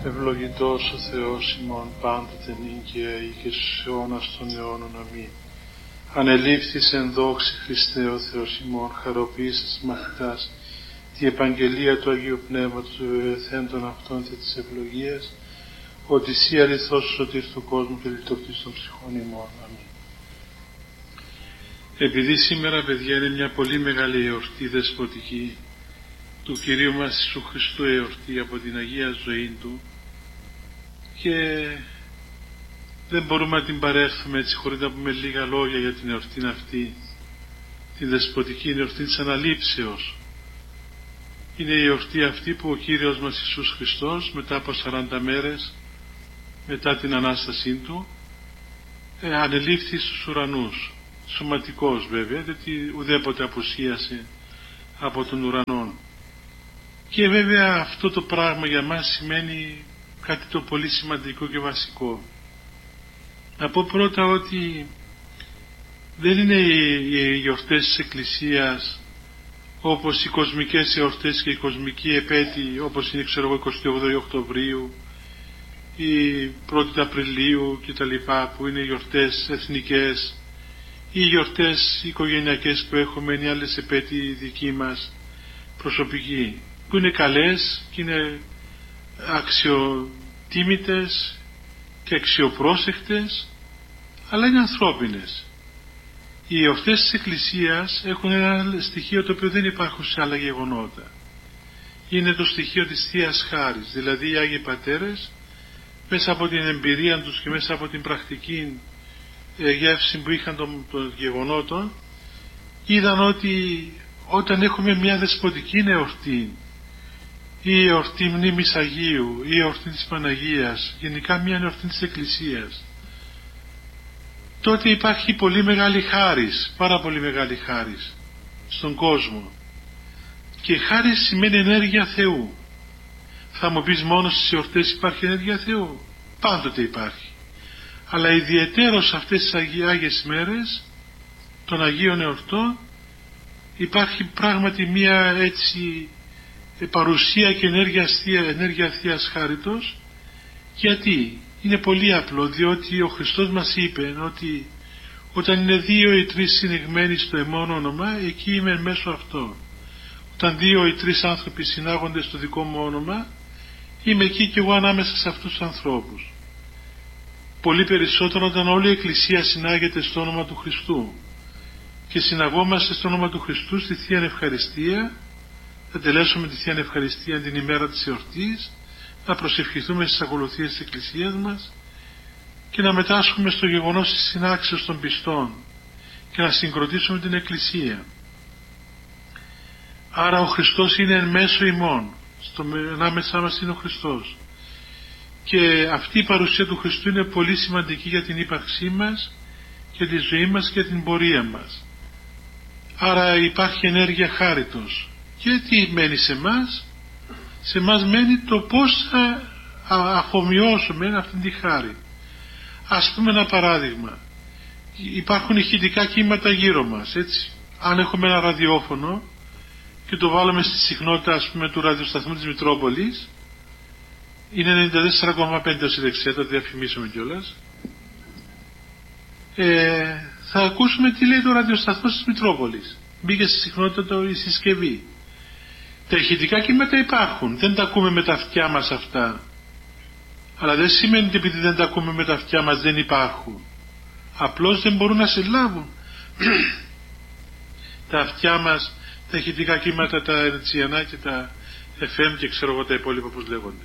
Ευλογητός ο Θεός ημών πάντοτε νίκαια ή και στους αιώνας των αιώνων. Αμήν. Ανελήφθης εν δόξη Χριστέ ο Θεός ημών, χαροποίησες μαθητάς τη επαγγελία του Αγίου Πνεύματος, βεβαιωθέντων αυτών και της ευλογίας, ότι εσύ αληθώς ο σωτήρ του κόσμου και λυτρωτής των ψυχών ημών. Αμήν. Επειδή σήμερα, παιδιά, είναι μια πολύ μεγάλη εορτή δεσποτική του Κυρίου μας Ιησού Χριστού, εορτή από την Αγία ζωή Του, και δεν μπορούμε να την παρέλθουμε έτσι χωρίς να πούμε λίγα λόγια για την εορτή αυτή, την δεσποτική εορτή της Αναλήψεως. Είναι η εορτή αυτή που ο Κύριος μας Ιησούς Χριστός μετά από 40 μέρες μετά την Ανάστασή Του ανελήφθη στους ουρανούς, σωματικός βέβαια, γιατί ουδέποτε απουσίασε από τον ουρανό. Και βέβαια αυτό το πράγμα για μας σημαίνει κάτι το πολύ σημαντικό και βασικό. Να πω πρώτα ότι δεν είναι οι γιορτές της Εκκλησίας όπως οι κοσμικές εορτές και η κοσμική επέτειοι, όπως είναι 28 Οκτωβρίου ή 1η Απριλίου κτλ, που είναι γιορτές εθνικές ή γιορτές οικογενειακές που έχουμε, ή άλλες επέτειοι δικοί μας προσωπικοί, που είναι καλές και είναι αξιοτίμητες και αξιοπρόσεκτες, αλλά είναι ανθρώπινες. Οι εορτές της Εκκλησίας έχουν ένα στοιχείο το οποίο δεν υπάρχουν σε άλλα γεγονότα. Είναι το στοιχείο της Θείας Χάρης, δηλαδή οι Άγιοι Πατέρες μέσα από την εμπειρία τους και μέσα από την πρακτική γεύση που είχαν των γεγονότων, είδαν ότι όταν έχουμε μια δεσποτική εορτή ή εορτή μνήμης Αγίου ή εορτή της Παναγίας, γενικά μια εορτή της Εκκλησίας, τότε υπάρχει πολύ μεγάλη χάρις, πάρα πολύ μεγάλη χάρις στον κόσμο. Και χάρις σημαίνει ενέργεια Θεού. Θα μου πεις, μόνο στις εορτές υπάρχει ενέργεια Θεού? Πάντοτε υπάρχει. Αλλά ιδιαιτέρως αυτές τις Άγιες μέρες των Αγίων Εορτών υπάρχει πράγματι μια έτσι παρουσία και ενέργεια Θείας Χάριτος. Γιατί? Είναι πολύ απλό, διότι ο Χριστός μας είπε ότι όταν είναι 2 ή 3 συνηγμένοι στο εμόν όνομα, εκεί είμαι μέσω αυτό. Όταν 2 ή 3 άνθρωποι συνάγονται στο δικό μου όνομα, είμαι εκεί και εγώ ανάμεσα σε αυτούς τους ανθρώπους. Πολύ περισσότερο όταν όλη η Εκκλησία συνάγεται στο όνομα του Χριστού και συναγόμαστε στο όνομα του Χριστού στη Θεία Ευχαριστία. Θα τελέσουμε τη Θεία Ευχαριστία την ημέρα της εορτής, να προσευχηθούμε στις ακολουθίες της Εκκλησίας μας και να μετάσχουμε στο γεγονός της συνάξεως των πιστών και να συγκροτήσουμε την Εκκλησία. Άρα ο Χριστός είναι εν μέσω ημών, ανάμεσά μας είναι ο Χριστός, και αυτή η παρουσία του Χριστού είναι πολύ σημαντική για την ύπαρξή μας και τη ζωή μας και την πορεία μας. Άρα υπάρχει ενέργεια χάριτος. Και τι μένει σε εμάς? Σε εμάς μένει το πώς θα αφομοιώσουμε αυτή τη χάρη. Ας πούμε ένα παράδειγμα. Υπάρχουν ηχητικά κύματα γύρω μας, έτσι. Αν έχουμε ένα ραδιόφωνο και το βάλουμε στη συχνότητα, ας πούμε, του ραδιοσταθμού της Μητρόπολης, είναι 94,5 ως η δεξιά, το διαφημίσουμε κιόλας, θα ακούσουμε τι λέει το ραδιοσταθμός της Μητρόπολης. Μπήκε στη συχνότητα η συσκευή. Τα ηχητικά κύματα υπάρχουν, δεν τα ακούμε με τα αυτιά μας αυτά, αλλά δεν σημαίνει ότι επειδή δεν τα ακούμε με τα αυτιά μας δεν υπάρχουν. Απλώς δεν μπορούν να συλλάβουν τα αυτιά μας τα ηχητικά κύματα, τα ερτζιανά και τα FM και ξέρω εγώ τα υπόλοιπα πώς λέγονται.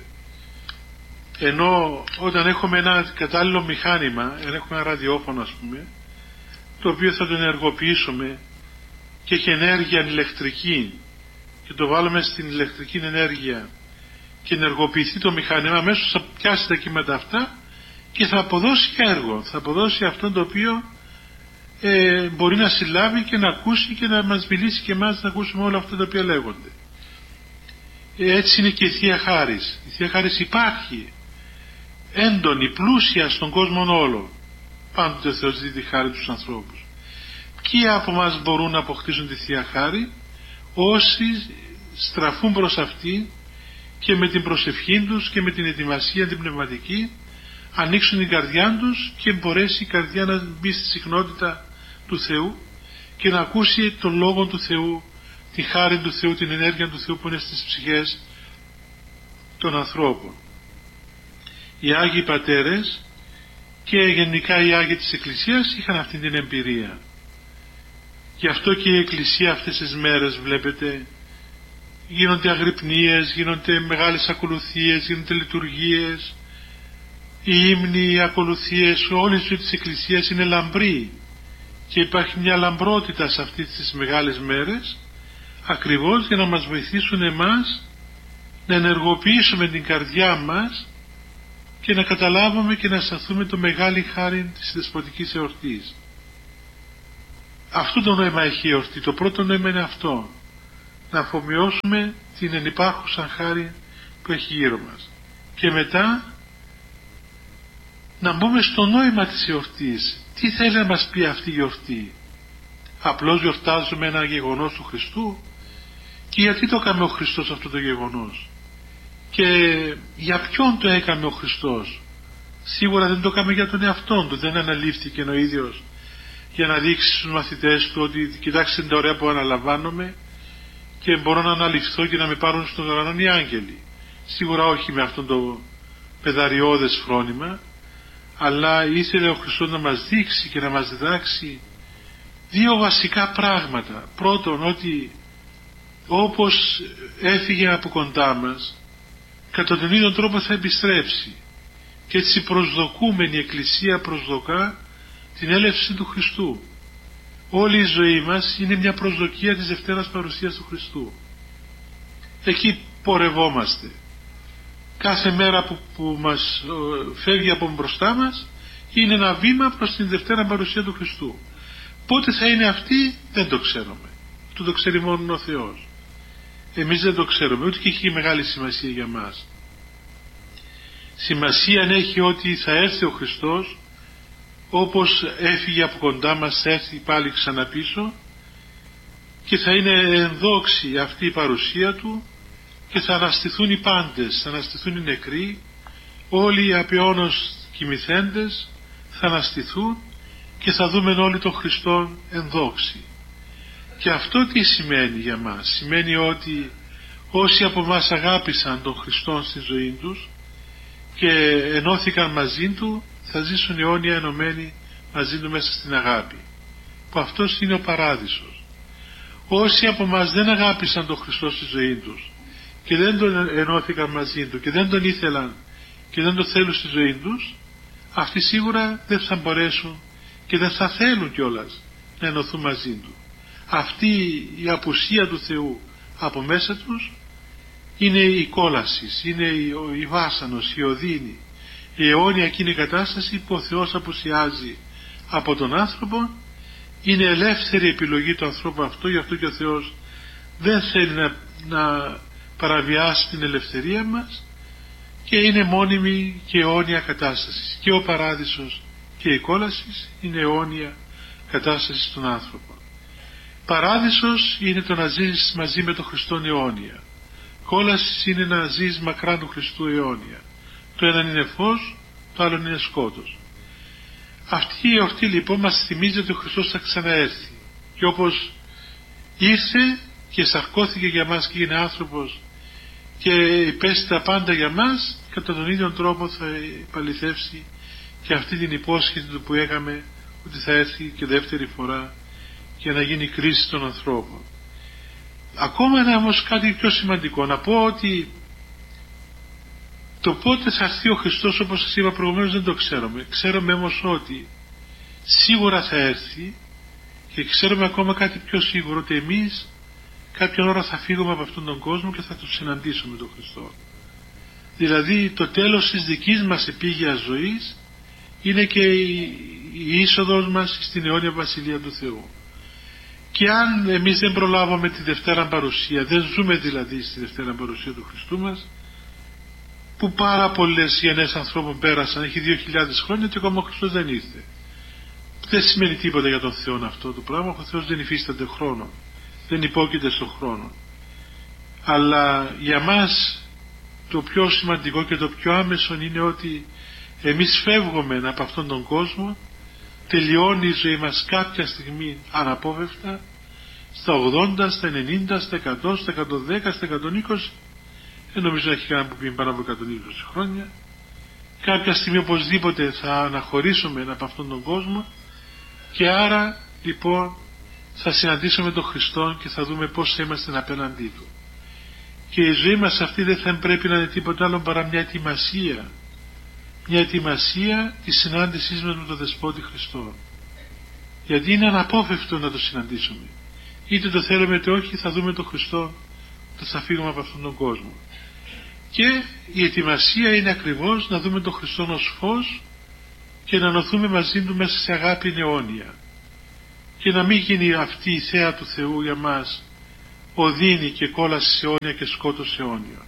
Ενώ όταν έχουμε ένα κατάλληλο μηχάνημα, έχουμε ένα ραδιόφωνο ας πούμε, το οποίο θα το ενεργοποιήσουμε και έχει ενέργεια ηλεκτρική και το βάλουμε στην ηλεκτρική ενέργεια και ενεργοποιηθεί το μηχάνημα, αμέσως θα πιάσει τα κύματα αυτά και θα αποδώσει έργο, θα αποδώσει αυτό το οποίο μπορεί να συλλάβει και να ακούσει και να μας μιλήσει και εμάς να ακούσουμε όλα αυτά τα οποία λέγονται. Έτσι είναι και η Θεία Χάρις. Η Θεία Χάρις υπάρχει έντονη, πλούσια στον κόσμο όλο. Πάντοτε ο Θεός δίνει τη χάρη τους ανθρώπους. Ποιοι από εμάς μπορούν να αποκτήσουν τη Θεία Χάρη? Όσοι στραφούν προς αυτή και με την προσευχή τους και με την ετοιμασία την πνευματική ανοίξουν την καρδιά τους και μπορέσει η καρδιά να μπει στη συχνότητα του Θεού και να ακούσει τον Λόγο του Θεού, τη χάρη του Θεού, την ενέργεια του Θεού που είναι στις ψυχές των ανθρώπων. Οι Άγιοι Πατέρες και γενικά οι Άγιοι της Εκκλησίας είχαν αυτή την εμπειρία. Γι' αυτό και η Εκκλησία αυτές τις μέρες, βλέπετε, γίνονται αγρυπνίες, γίνονται μεγάλες ακολουθίες, γίνονται λειτουργίες, οι ύμνοι, οι ακολουθίες, όλη η ζωή της Εκκλησίας είναι λαμπρή και υπάρχει μια λαμπρότητα σε αυτές τις μεγάλες μέρες, ακριβώς για να μας βοηθήσουν εμάς να ενεργοποιήσουμε την καρδιά μας και να καταλάβουμε και να αισθανθούμε το μεγάλη χάρη της δεσποτικής εορτής. Αυτό το νόημα έχει η εορτή. Το πρώτο νόημα είναι αυτό, να αφομοιώσουμε την ενυπάρχουσα χάρη που έχει γύρω μας και μετά να μπούμε στο νόημα της εορτής. Τι θέλει να μας πει αυτή η εορτή? Απλώς γιορτάζουμε ένα γεγονός του Χριστού? Και γιατί το έκανε ο Χριστός αυτό το γεγονός? Και για ποιον το έκανε ο Χριστός? Σίγουρα δεν το έκανε για τον εαυτόν του, δεν αναλήφθηκε ο ίδιος για να δείξει στους μαθητές του ότι κοιτάξτε την ωραία που αναλαμβάνομαι και μπορώ να αναλυφθώ και να με πάρουν στον ουρανό οι άγγελοι. Σίγουρα όχι με αυτόν το παιδαριώδες φρόνημα, αλλά ήθελε ο Χριστός να μας δείξει και να μας διδάξει δύο βασικά πράγματα. Πρώτον, ότι όπως έφυγε από κοντά μας, κατά τον ίδιο τρόπο θα επιστρέψει, και έτσι προσδοκούμενη η Εκκλησία προσδοκά την έλευση του Χριστού. Όλη η ζωή μας είναι μια προσδοκία της Δευτέρας Παρουσίας του Χριστού. Εκεί πορευόμαστε. Κάθε μέρα που μας φεύγει από μπροστά μας είναι ένα βήμα προς την Δευτέρα Παρουσία του Χριστού. Πότε θα είναι αυτή δεν το ξέρουμε. Αυτό το ξέρει μόνο ο Θεός. Εμείς δεν το ξέρουμε, ούτε και έχει μεγάλη σημασία για μας. Σημασία έχει ότι θα έρθει ο Χριστός, όπως έφυγε από κοντά μας, θα έρθει πάλι ξανά πίσω και θα είναι ενδόξη αυτή η παρουσία Του και θα αναστηθούν οι πάντες, θα αναστηθούν οι νεκροί, όλοι οι απειώνως κοιμηθέντες θα αναστηθούν και θα δούμε όλοι τον Χριστόν ενδόξη. Και αυτό τι σημαίνει για μας? Σημαίνει ότι όσοι από μας αγάπησαν τον Χριστόν στη ζωή τους και ενώθηκαν μαζί Του, θα ζήσουν αιώνια ενωμένοι μαζί Του μέσα στην αγάπη, που αυτός είναι ο παράδεισος. Όσοι από μας δεν αγάπησαν τον Χριστό στη ζωή τους και δεν τον ενώθηκαν μαζί Του και δεν τον ήθελαν και δεν τον θέλουν στη ζωή τους, αυτοί σίγουρα δεν θα μπορέσουν και δεν θα θέλουν κιόλας να ενωθούν μαζί Του. Αυτή η απουσία του Θεού από μέσα τους είναι η κόλαση, είναι η βάσανος, η οδύνη, η αιώνια εκείνη κατάσταση που ο Θεός απουσιάζει από τον άνθρωπο. Είναι ελεύθερη επιλογή του ανθρώπου αυτό, γι' αυτό και ο Θεός δεν θέλει να παραβιάσει την ελευθερία μας και είναι μόνιμη και αιώνια κατάσταση. Και ο παράδεισος και η κόλαση είναι αιώνια κατάσταση στον άνθρωπο. Παράδεισος είναι το να ζεις μαζί με τον Χριστόν αιώνια. Κόλαση είναι να ζεις μακράν του Χριστού αιώνια. Το ένα είναι φως, το άλλο είναι σκότος. Αυτή η εορτή λοιπόν μας θυμίζει ότι ο Χριστός θα ξαναέρθει, και όπως ήρθε και σαρκώθηκε για μας και είναι άνθρωπος και υπέστη τα πάντα για μας, κατά τον ίδιο τρόπο θα επαληθεύσει και αυτή την υπόσχεση του που έκαμε, ότι θα έρθει και δεύτερη φορά για να γίνει κρίση των ανθρώπων. Ακόμα ένα όμως κάτι πιο σημαντικό, να πω ότι το πότε θα έρθει ο Χριστός, όπως σας είπα προηγουμένως, δεν το ξέρουμε. Ξέρουμε όμως ότι σίγουρα θα έρθει, και ξέρουμε ακόμα κάτι πιο σίγουρο, ότι εμείς κάποια ώρα θα φύγουμε από αυτόν τον κόσμο και θα τον συναντήσουμε τον Χριστό. Δηλαδή το τέλος της δικής μας επίγειας ζωής είναι και η είσοδος μας στην αιώνια Βασιλεία του Θεού. Και αν εμείς δεν προλάβουμε τη Δευτέρα Παρουσία, δεν ζούμε δηλαδή στη Δευτέρα Παρουσία του Χριστού μας, που πάρα πολλές γενναίες ανθρώπων πέρασαν, έχει 2.000 χρόνια και ακόμα ο Χριστός δεν ήρθε. Δεν σημαίνει τίποτα για τον Θεό αυτό το πράγμα. Ο Θεός δεν υφίσταται χρόνο, δεν υπόκειται στον χρόνο. Αλλά για μας το πιο σημαντικό και το πιο άμεσο είναι ότι εμείς φεύγουμε από αυτόν τον κόσμο, τελειώνει η ζωή μας κάποια στιγμή αναπόφευκτα, στα 80, στα 90, στα 100, στα 110, στα 120, δεν νομίζω να έχει κανένα που πει πάνω από 120 χρόνια. Κάποια στιγμή οπωσδήποτε θα αναχωρήσουμε από αυτόν τον κόσμο και άρα λοιπόν θα συναντήσουμε τον Χριστό και θα δούμε πώς θα είμαστε απέναντί Του. Και η ζωή μας αυτή δεν θα πρέπει να είναι τίποτα άλλο παρά μια ετοιμασία. Μια ετοιμασία της συνάντησής μας με τον Δεσπότη Χριστό. Γιατί είναι αναπόφευκτο να το συναντήσουμε. Είτε το θέλουμε είτε όχι, θα δούμε τον Χριστό όταν θα φύγουμε από αυτόν τον κόσμο. Και η ετοιμασία είναι ακριβώς να δούμε τον Χριστό ως φως και να ενωθούμε μαζί Του μέσα σε αγάπη αιώνια. Και να μην γίνει αυτή η θέα του Θεού για μας οδύνη και κόλαση αιώνια και σκότος αιώνιο.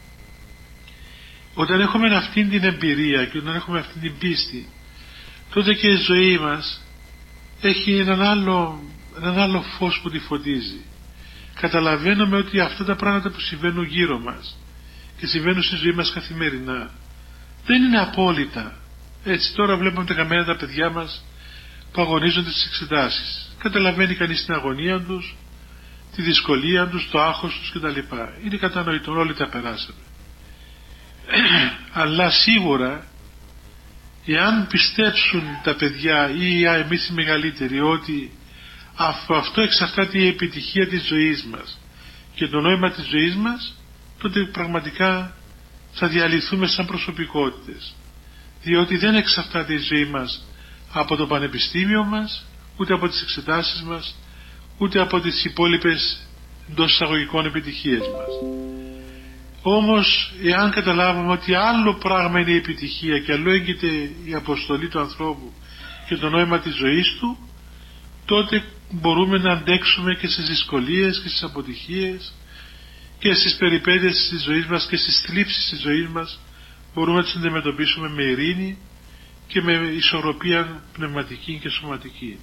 Όταν έχουμε αυτή την εμπειρία και όταν έχουμε αυτή την πίστη, τότε και η ζωή μας έχει έναν άλλο φως που τη φωτίζει. Καταλαβαίνουμε ότι αυτά τα πράγματα που συμβαίνουν γύρω μας και συμβαίνουν στη ζωή μας καθημερινά δεν είναι απόλυτα. Έτσι τώρα βλέπουμε τα καμένα τα παιδιά μας που αγωνίζονται στις εξετάσεις. Καταλαβαίνει κανείς την αγωνία τους, τη δυσκολία τους, το άγχος τους κτλ. Είναι κατανοητό, όλοι τα περάσαμε. Αλλά σίγουρα εάν πιστέψουν τα παιδιά ή εμείς οι μεγαλύτεροι ότι αυτό εξαρτάται η επιτυχία της ζωής μας και το νόημα της ζωής μας, τότε πραγματικά θα διαλυθούμε σαν προσωπικότητες, διότι δεν εξαρτάται η ζωή μας από το πανεπιστήμιο μας, ούτε από τις εξετάσεις μας, ούτε από τις υπόλοιπες εντός εισαγωγικών επιτυχίες μας. Όμως εάν καταλάβουμε ότι άλλο πράγμα είναι η επιτυχία και άλλο έγκυται η αποστολή του ανθρώπου και το νόημα της ζωής του, τότε μπορούμε να αντέξουμε και στις δυσκολίες και στις αποτυχίες και στις περιπέτειες της ζωής μας και στις θλίψεις της ζωής μας, μπορούμε να τις αντιμετωπίσουμε με ειρήνη και με ισορροπία πνευματική και σωματική.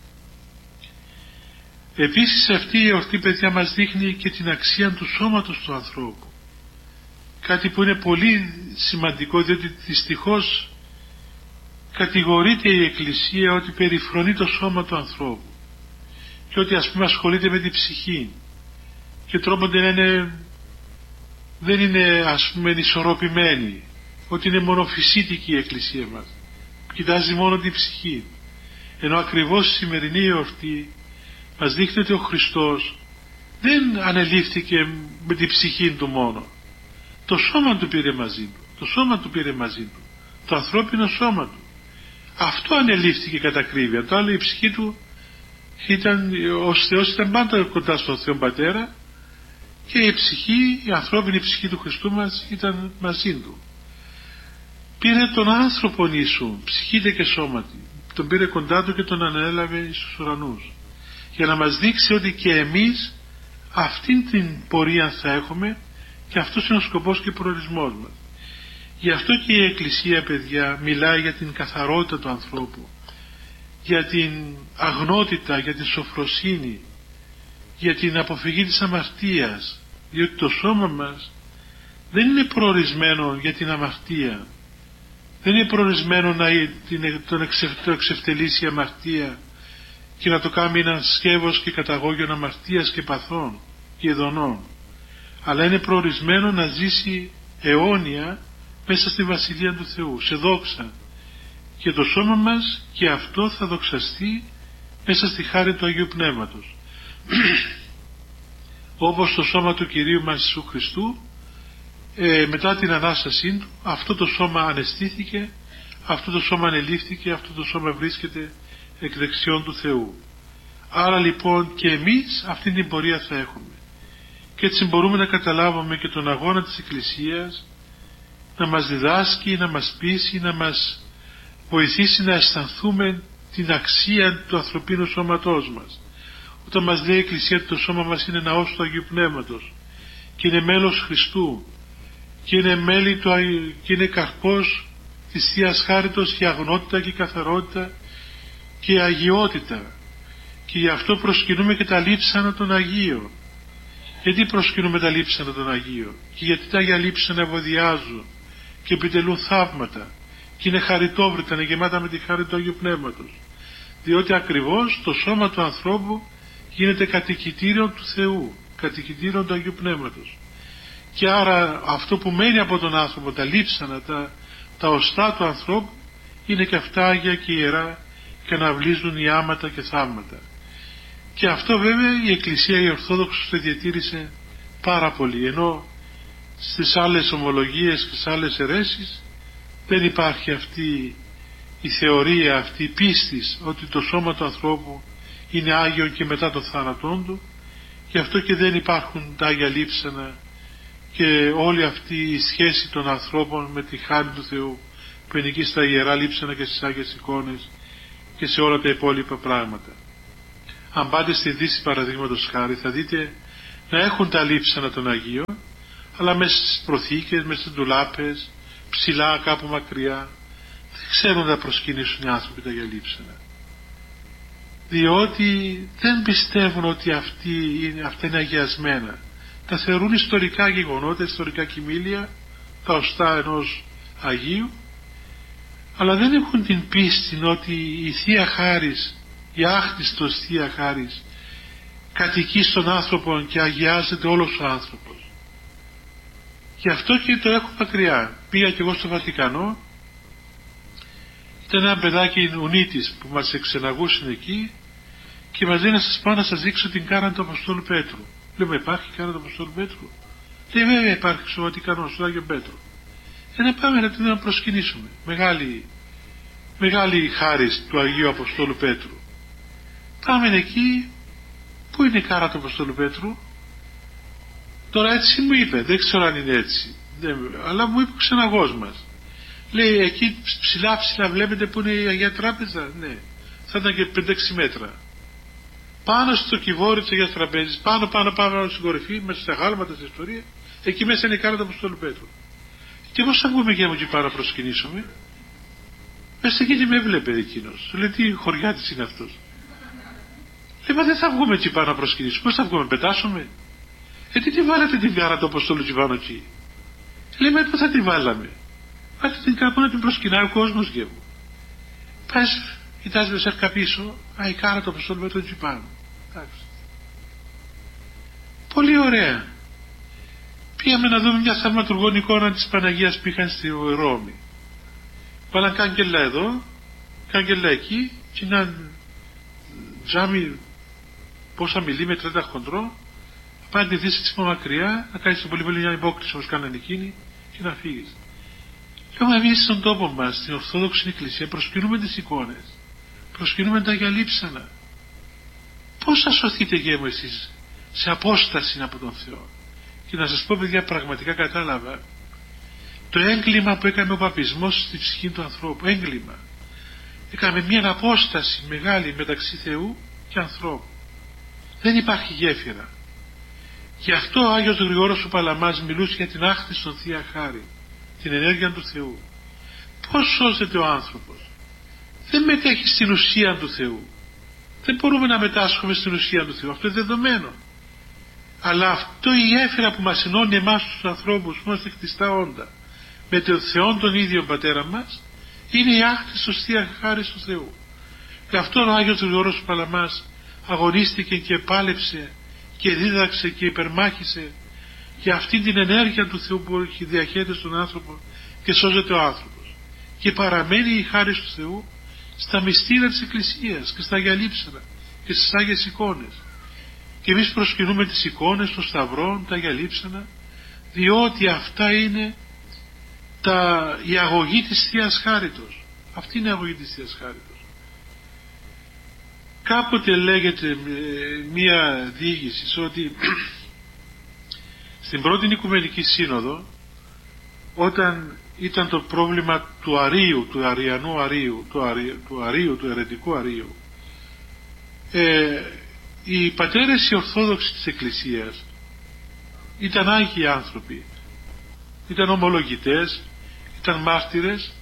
Επίσης αυτή η εορτή, παιδιά, μας δείχνει και την αξία του σώματος του ανθρώπου, κάτι που είναι πολύ σημαντικό, διότι δυστυχώς κατηγορείται η Εκκλησία ότι περιφρονεί το σώμα του ανθρώπου και ότι ας πούμε ασχολείται με την ψυχή και τρόπονται δεν είναι ας πούμε ισορροπημένη, ότι είναι μονοφυσίτικη η Εκκλησία μας, κοιτάζει μόνο την ψυχή, ενώ ακριβώς η σημερινή εορτή μας δείχνει ότι ο Χριστός δεν ανελήφθηκε με την ψυχή του μόνο, το σώμα του πήρε μαζί του, το σώμα του πήρε μαζί του, το ανθρώπινο σώμα του, αυτό ανελήφθηκε κατά ακρίβεια. Το άλλο, η ψυχή του ως Θεός ήταν πάντα κοντά στον Θεό Πατέρα και η ψυχή, η ανθρώπινη ψυχή του Χριστού μας ήταν μαζί του. Πήρε τον άνθρωπο ίσου, ψυχήτε και σώματι, τον πήρε κοντά του και τον ανέλαβε στους ουρανούς, για να μας δείξει ότι και εμείς αυτήν την πορεία θα έχουμε και αυτός είναι ο σκοπός και προορισμός μας. Γι' αυτό και η Εκκλησία, παιδιά, μιλάει για την καθαρότητα του ανθρώπου, για την αγνότητα, για την σοφροσύνη, για την αποφυγή της αμαρτίας, διότι το σώμα μας δεν είναι προορισμένο για την αμαρτία, δεν είναι προορισμένο να το εξευτελίσει η αμαρτία και να το κάνει έναν σκεύος και καταγόγιον αμαρτίας και παθών και ειδονών, αλλά είναι προορισμένο να ζήσει αιώνια μέσα στη Βασιλεία του Θεού, σε δόξα, και το σώμα μας και αυτό θα δοξαστεί μέσα στη χάρη του Αγίου Πνεύματος. Όπως το σώμα του Κυρίου μας Ιησού Χριστού, μετά την Ανάστασή Του, αυτό το σώμα αναισθήθηκε, αυτό το σώμα ανελήφθηκε, αυτό το σώμα βρίσκεται εκ δεξιών του Θεού. Άρα λοιπόν και εμείς αυτή την πορεία θα έχουμε. Και έτσι μπορούμε να καταλάβουμε και τον αγώνα της Εκκλησίας, να μας διδάσκει, να μας πείσει, να μας βοηθήσει να αισθανθούμε την αξία του ανθρωπίνου σώματός μας. Όταν μας λέει η Εκκλησία ότι το σώμα μας είναι ναός του Αγίου Πνεύματος και είναι μέλος Χριστού και είναι καρπός της Θείας Χάριτος και αγνότητα και καθαρότητα και αγιότητα, και γι' αυτό προσκυνούμε και τα λείψανα των Αγίων Γιατί προσκυνούμε τα λείψανα των Αγίων και γιατί τα Αγία λείψανα ευωδιάζουν και επιτελούν θαύματα και είναι χαριτόβρητα, είναι γεμάτα με τη χάρη του Αγίου Πνεύματος, διότι ακριβώς το σώμα του ανθρώπου γίνεται κατοικητήριο του Θεού, κατοικητήριο του Αγίου Πνεύματος, και άρα αυτό που μένει από τον άνθρωπο, τα λείψανα, τα οστά του ανθρώπου, είναι και αυτά Άγια και Ιερά και αναβλύζουν ιάματα και θαύματα. Και αυτό βέβαια η Εκκλησία η Ορθόδοξη το διατήρησε πάρα πολύ, ενώ στις άλλες ομολογίες και στις άλλες αιρέσεις δεν υπάρχει αυτή η θεωρία, αυτή η πίστης ότι το σώμα του ανθρώπου είναι Άγιο και μετά το θάνατόν του, γι' αυτό και δεν υπάρχουν τα Άγια λείψανα και όλη αυτή η σχέση των ανθρώπων με τη χάρη του Θεού που είναι εκεί στα Ιερά λείψανα και στις Άγιες εικόνες και σε όλα τα υπόλοιπα πράγματα. Αν πάτε στη Δύση παραδείγματος χάρη θα δείτε να έχουν τα λείψανα των Αγίων, αλλά μέσα στις προθήκες, μέσα στις ντουλάπες, ψηλά κάπου μακριά, δεν ξέρουν να προσκυνήσουν οι άνθρωποι τα Αγία λείψανα, διότι δεν πιστεύουν ότι αυτά είναι αγιασμένα. Τα θεωρούν ιστορικά γεγονότα, ιστορικά κοιμήλια, τα οστά ενός Αγίου, αλλά δεν έχουν την πίστη ότι η Θεία Χάρις, η άκτιστος Θεία Χάρις κατοικεί στον άνθρωπο και αγιάζεται όλος ο άνθρωπος. Γι' αυτό και το έχω μακριά. Πήγα και εγώ στο Βατικανό, ήταν ένα παιδάκι Ουνίτης που μας εξεναγούσαν εκεί και μας λέει να σας πάω να σας δείξω την κάρα του Αποστόλου Πέτρου. Λέμε, υπάρχει κάρα του Αποστόλου Πέτρου? Λέει, βέβαια υπάρχει στο Βατικανό, στο Άγιο Πέτρο. Να πάμε να την προσκυνήσουμε. Μεγάλη χάρις του Αγίου Αποστόλου Πέτρου. Πάμε εκεί. Πού είναι η κάρα του Αποστόλου Πέτρου? Τώρα έτσι μου είπε, δεν ξέρω αν είναι έτσι, αλλά μου είπε ο ξεναγός μας. Λέει, εκεί ψηλά βλέπετε που είναι η Αγία Τράπεζα? Ναι, θα ήταν και 5-6 μέτρα. Πάνω στο κυβόρι της Αγίας Τραπέζης, πάνω στην κορυφή, μέσα στα γάλματα της ιστορίας, εκεί μέσα είναι η κάρα του Αποστόλου Πέτρου. Και εγώ σαν βγούμε και μου εκεί πάνω να προσκυνήσουμε, μέσα εκεί με έβλεπε εκείνος. Του λέει, τι χωριάτης είναι αυτός? Λέει, μα δεν θα βγούμε εκεί πάνω να προσκυνήσουμε, πώς θα βγούμε, πετάσουμε? Τι βάλατε την κάρα του Αποστόλου εκεί πάνω εκεί? Λέει, μα πού θα την βάλαμε? Πάτε την κάπου να την προσκυνάει ο κόσμος και μου. Πας, κοιτάζει μέσα πίσω, η κάρα του Αποστόλου Πέτρου εκεί πάνω. Εντάξει. Πολύ ωραία. Πήγαμε να δούμε μια θαυματουργών εικόνα της Παναγίας που είχαν στη Ρώμη. Βάλαν κάγκελα εδώ, κάγκελα εκεί, και ένα τζάμι πόσα μιλίμετρα χοντρό, πάνε τη δύση της μακριά, να κάνεις πολύ μια υπόκριση όπως κάνανε εκείνοι και να φύγεις. Λέω, εμείς στον τόπο μας, στην Ορθόδοξη Εκκλησία, προσκυνούμε τις εικόνες, προσκυνούμε τα Αγία λείψανα. Πώς θα σωθείτε και εσείς σε απόσταση από τον Θεό? Και να σας πω, παιδιά, πραγματικά κατάλαβα το έγκλημα που έκανε ο παπισμός στη ψυχή του ανθρώπου. Έγκλημα. Έκαμε μια απόσταση μεγάλη μεταξύ Θεού και ανθρώπου. Δεν υπάρχει γέφυρα. Γι' αυτό ο Άγιος Γρηγόρος ο Παλαμάς μιλούσε για την άκτιστον Θεία Χάρη, την ενέργεια του Θεού. Πώς σώζεται ο άνθρωπος? Δεν μετέχει στην ουσία του Θεού. Δεν μπορούμε να μετάσχουμε στην ουσία του Θεού. Αυτό είναι δεδομένο. Αλλά αυτό η γέφυρα που μας ενώνει εμάς τους ανθρώπους που είμαστε χτιστά όντα με τον Θεό τον ίδιο Πατέρα μας, είναι η άκτιστος Θεία Χάρις του Θεού. Και αυτό ο Άγιος Γρηγόρος ο Παλαμάς αγωνίστηκε και πάλεψε και δίδαξε και υπερμάχησε για αυτή την ενέργεια του Θεού που διαχέεται στον άνθρωπο και σώζεται ο άνθρωπος. Και παραμένει η χάρις του Θεού στα μυστήρια της Εκκλησίας και στα Αγία λείψανα και στις Άγιες εικόνες. Και εμείς προσκυνούμε τις εικόνες των σταυρών, τα Αγία λείψανα, διότι αυτά είναι η αγωγή της Θείας Χάριτος. Αυτή είναι η αγωγή της Θείας Χάριτος. Κάποτε λέγεται μία διήγηση ότι στην πρώτη Οικουμενική Σύνοδο, όταν ήταν το πρόβλημα του αρείου, του αριανού αρείου, του αιρετικού αρείου, οι πατέρες οι Ορθόδοξοι της Εκκλησίας ήταν άγιοι άνθρωποι, ήταν ομολογητές, ήταν μάρτυρες,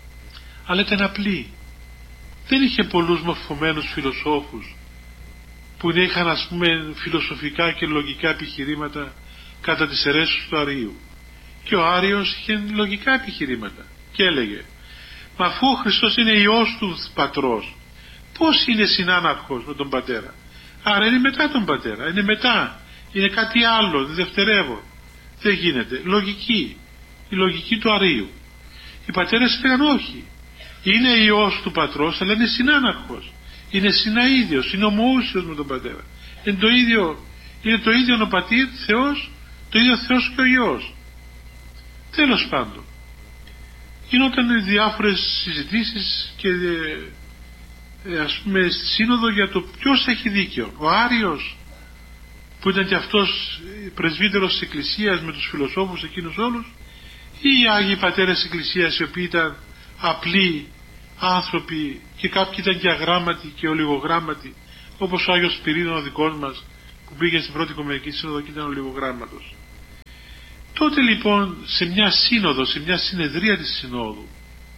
αλλά ήταν απλοί. Δεν είχε πολλούς μορφωμένους φιλοσόφους που είχαν ας πούμε φιλοσοφικά και λογικά επιχειρήματα κατά τις αιρέσεις του Αρείου. Και ο Άριος είχε λογικά επιχειρήματα και έλεγε, μα αφού ο Χριστός είναι Υιός του Πατρός, πώς είναι συνάναρχος με τον Πατέρα? Άρα είναι μετά τον Πατέρα, είναι μετά, είναι κάτι άλλο, δευτερεύον. Δεν γίνεται. Λογική, η λογική του Αρείου. Οι πατέρες έλεγαν όχι, είναι Υιός του Πατρός, αλλά είναι συνάναρχος, είναι συναίδιος, είναι ομοούσιος με τον Πατέρα, είναι το ίδιο ο Πατήρ Θεός, το ίδιο Θεός και ο Υιός. Τέλος πάντων, γινόταν διάφορες συζητήσεις και ας πούμε στη σύνοδο για το ποιος έχει δίκιο, ο Άριος που ήταν και αυτός πρεσβύτερος της Εκκλησίας με τους φιλοσόφους εκείνους όλους, ή οι Άγιοι Πατέρες της Εκκλησίας, οι οποίοι ήταν απλοί άνθρωποι και κάποιοι ήταν και αγράμματοι και ολιγογράμματοι, όπως ο Άγιος Σπυρίδων ο δικός μας που πήγε στην πρώτη Οικουμενική Σύνοδο και ήταν ολιγογράμματος. Τότε λοιπόν σε μια σύνοδο, σε μια συνεδρία της Συνόδου,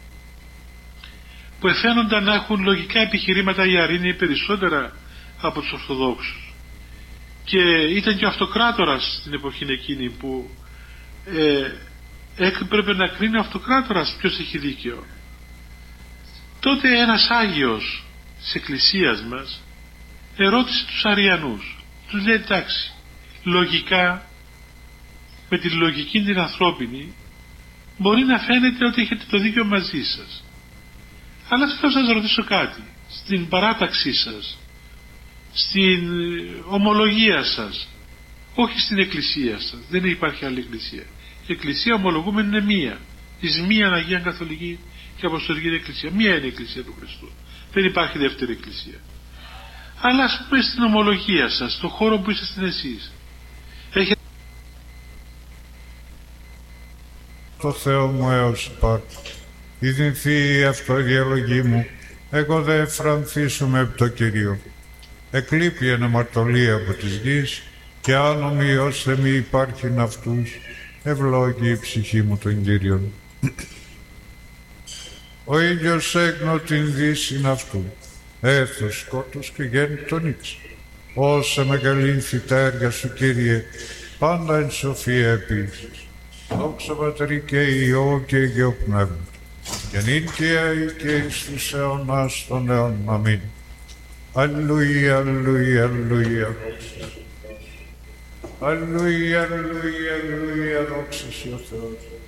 που εφαίνονταν να έχουν λογικά επιχειρήματα οι Αρήνιοι περισσότερα από τους Ορθοδόξους, και ήταν και ο Αυτοκράτορας στην εποχή εκείνη που έπρεπε να κρίνει ο Αυτοκράτορας ποιος έχει δίκαιο. Τότε ένας Άγιος της Εκκλησίας μας ερώτησε τους Αριανούς, τους λέει εντάξει, λογικά με τη λογική την ανθρώπινη μπορεί να φαίνεται ότι έχετε το δίκαιο μαζί σας, αλλά θέλω να σας ρωτήσω κάτι. Στην παράταξή σας, στην ομολογία σας, όχι στην εκκλησία σας, δεν υπάρχει άλλη εκκλησία. Η εκκλησία ομολογούμενη είναι μία, εις μίαν Αγία Καθολική και Αποστολική Εκκλησία. Μία είναι η εκκλησία του Χριστού, δεν υπάρχει δεύτερη εκκλησία. Αλλά ας πούμε στην ομολογία σας, στον χώρο που είσαστε εσείς, έχετε το Θεό μου έως υπάρχει. Η δυνθή αυτό η διαλογή μου, εγώ δε φρανθίσουμε από το Κυρίο. Εκλείπει εν αμαρτωλία από της γης, και αν ομοίως δε μη υπάρχειν αυτούς, ευλόγει η ψυχή μου τον Κύριον. Ο ήλιος έγνω την δύσιν αυτού, έθος σκότος και γέννη τον ύξ. Όσα μεγαλύνθη τα έργα σου, Κύριε, πάντα εν σοφία επίσης. Δόξα Πατρί και Υιό και Αγίο Πνεύμα, και νυν και αεί και εις τους αιώνας των αιώνων. Αμήν. Αλληλούια, αλληλούια, αλληλούια. Αλληλούια, αλληλούια, αλληλούια, δόξα σοι ο Θεός.